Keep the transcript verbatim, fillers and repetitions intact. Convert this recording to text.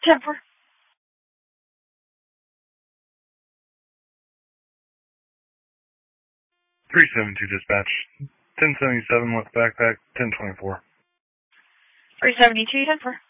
ten four. three seven two dispatch. ten seventy-seven West Backpack, ten twenty-four. three seventy-two, ten four.